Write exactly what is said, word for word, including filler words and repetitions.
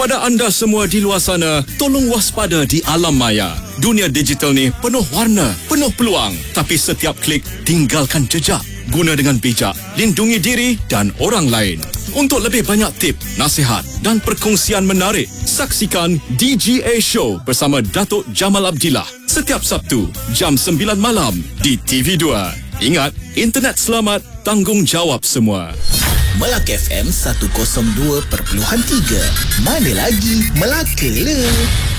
Pada anda semua di luar sana, tolong waspada di alam maya. Dunia digital ni penuh warna, penuh peluang. Tapi setiap klik, tinggalkan jejak. Guna dengan bijak, lindungi diri dan orang lain. Untuk lebih banyak tip, nasihat dan perkongsian menarik, saksikan D G A Show bersama Datuk Jamal Abdillah setiap Sabtu, jam sembilan malam di T V dua. Ingat, internet selamat, tanggungjawab semua. Melaka F M seratus dua perpuluhan tiga. Mana lagi Melaka le?